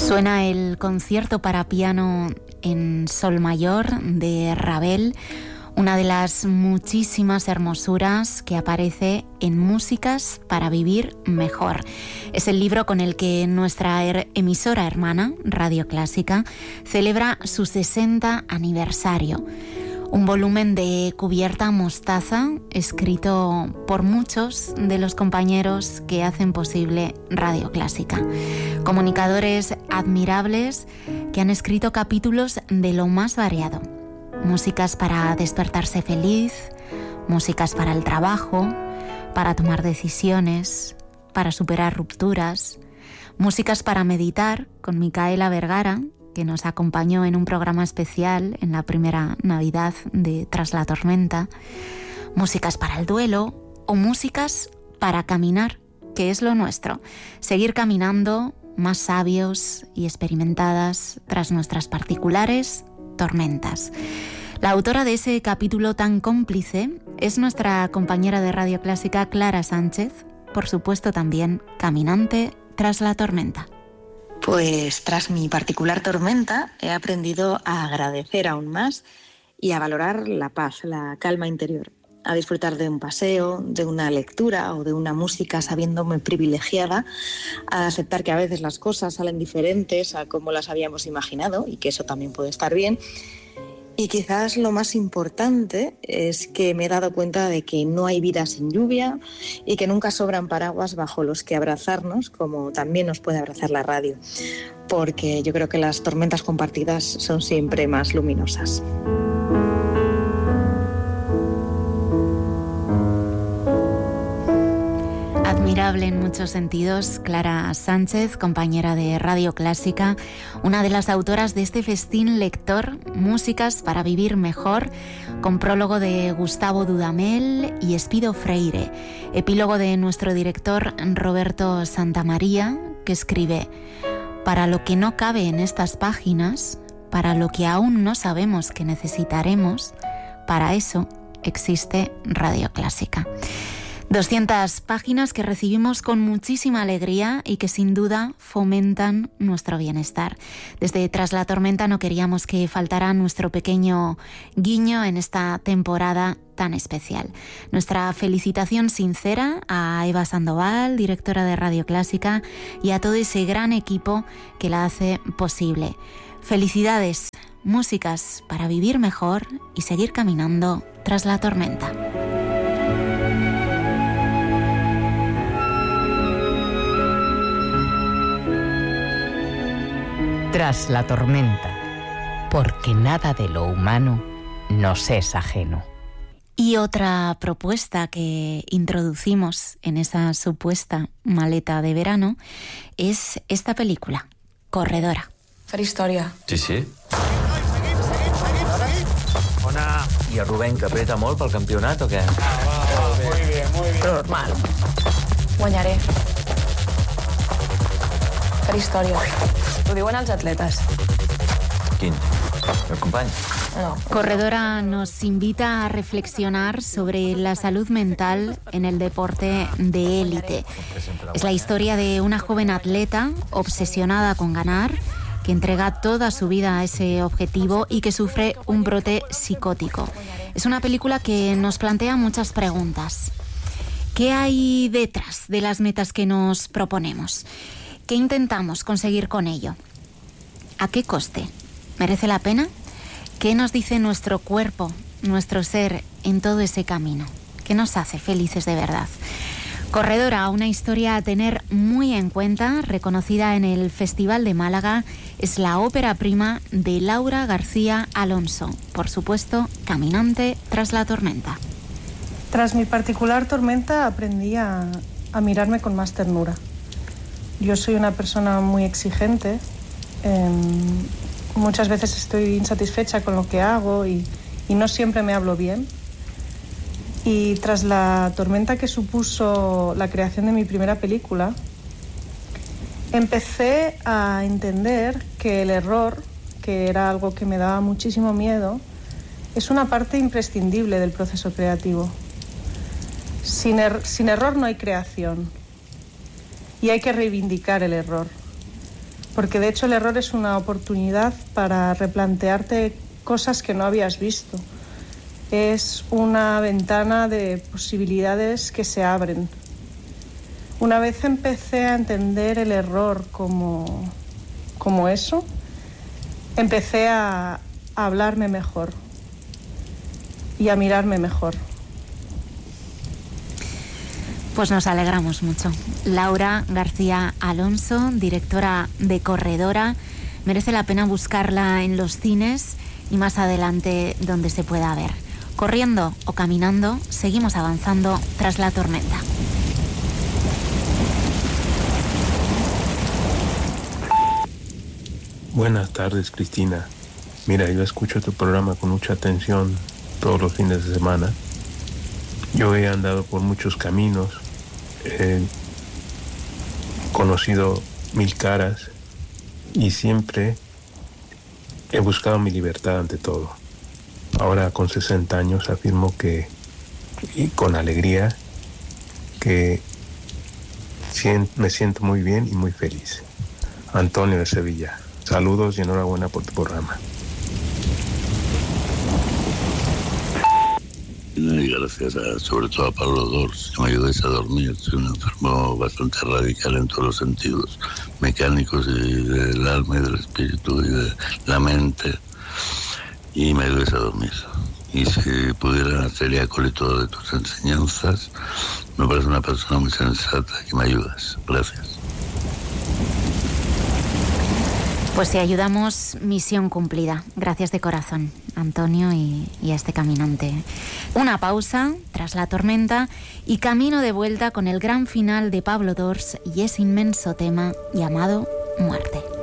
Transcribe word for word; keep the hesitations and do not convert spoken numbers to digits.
Suena el concierto para piano en sol mayor de Ravel, una de las muchísimas hermosuras que aparece en Músicas para vivir mejor. Es el libro con el que nuestra er- emisora hermana, Radio Clásica, celebra su sesenta aniversario. Un volumen de cubierta mostaza escrito por muchos de los compañeros que hacen posible Radio Clásica. Comunicadores admirables que han escrito capítulos de lo más variado. Músicas para despertarse feliz, músicas para el trabajo, para tomar decisiones, para superar rupturas, músicas para meditar con Micaela Vergara, que nos acompañó en un programa especial en la primera Navidad de Tras la Tormenta, músicas para el duelo o músicas para caminar, que es lo nuestro, seguir caminando más sabios y experimentadas tras nuestras particulares tormentas. La autora de ese capítulo tan cómplice es nuestra compañera de Radio Clásica, Clara Sánchez, por supuesto también caminante tras la tormenta. Pues tras mi particular tormenta he aprendido a agradecer aún más y a valorar la paz, la calma interior, a disfrutar de un paseo, de una lectura o de una música sabiéndome privilegiada, a aceptar que a veces las cosas salen diferentes a como las habíamos imaginado y que eso también puede estar bien. Y quizás lo más importante es que me he dado cuenta de que no hay vida sin lluvia y que nunca sobran paraguas bajo los que abrazarnos, como también nos puede abrazar la radio, porque yo creo que las tormentas compartidas son siempre más luminosas. Admirable en muchos sentidos, Clara Sánchez, compañera de Radio Clásica, una de las autoras de este festín lector, Músicas para vivir mejor, con prólogo de Gustavo Dudamel y Espido Freire, epílogo de nuestro director Roberto Santamaría, que escribe: para lo que no cabe en estas páginas, para lo que aún no sabemos que necesitaremos, para eso existe Radio Clásica. doscientas páginas que recibimos con muchísima alegría y que sin duda fomentan nuestro bienestar. Desde Tras la Tormenta no queríamos que faltara nuestro pequeño guiño en esta temporada tan especial. Nuestra felicitación sincera a Eva Sandoval, directora de Radio Clásica, y a todo ese gran equipo que la hace posible. Felicidades, músicas para vivir mejor y seguir caminando tras la tormenta. Tras la tormenta, porque nada de lo humano nos es ajeno. Y otra propuesta que introducimos en esa supuesta maleta de verano es esta película, Corredora. Fer història. Sí, sí. Ona. I el Rubén, que apreta molt pel campionat o què? Ah, va, va, muy bien, muy bien. Normal. Guanyaré. Fer història. Ho diuen els atletes. Quin? El company? No. Corredora nos invita a reflexionar sobre la salud mental en el deporte de élite. Es la historia de una joven atleta obsesionada con ganar, que entrega toda su vida a ese objetivo y que sufre un brote psicótico. Es una película que nos plantea muchas preguntas. ¿Qué hay detrás de las metas que nos proponemos? ¿Qué intentamos conseguir con ello? ¿A qué coste? ¿Merece la pena? ¿Qué nos dice nuestro cuerpo, nuestro ser en todo ese camino? ¿Qué nos hace felices de verdad? Corredora, una historia a tener muy en cuenta, reconocida en el Festival de Málaga, es la ópera prima de Laura García Alonso. Por supuesto, Caminante tras la tormenta. Tras mi particular tormenta aprendí a, a mirarme con más ternura. Yo soy una persona muy exigente, eh, muchas veces estoy insatisfecha con lo que hago y, y no siempre me hablo bien. Y tras la tormenta que supuso la creación de mi primera película, empecé a entender que el error, que era algo que me daba muchísimo miedo, es una parte imprescindible del proceso creativo. Sin, er- sin error no hay creación. Y hay que reivindicar el error. porque de hecho el error es una oportunidad para replantearte cosas que no habías visto. Es una ventana de posibilidades que se abren. Una vez empecé a entender el error como, como eso, empecé a, a hablarme mejor y a mirarme mejor. Pues nos alegramos mucho. Laura García Alonso, directora de Corredora. Merece la pena buscarla en los cines y más adelante donde se pueda ver. Corriendo o caminando, seguimos avanzando tras la tormenta. Buenas tardes, Cristina. Mira, yo escucho tu programa con mucha atención todos los fines de semana. Yo he andado por muchos caminos, he conocido mil caras y siempre he buscado mi libertad ante todo. Ahora con sesenta años afirmo que, y con alegría, que me siento muy bien y muy feliz. Antonio de Sevilla, saludos y enhorabuena por tu programa. Y gracias a, sobre todo a Pablo Dors, que me ayudáis a dormir. Soy un enfermo bastante radical en todos los sentidos, mecánicos y del alma y del espíritu y de la mente, y me ayudáis a dormir. Y si pudiera ser acólito de tus enseñanzas, me parece una persona muy sensata que me ayudas. Gracias. Pues si ayudamos, misión cumplida. Gracias de corazón, Antonio, y, y a este caminante. Una pausa tras la tormenta y camino de vuelta con el gran final de Pablo Dors y ese inmenso tema llamado Muerte.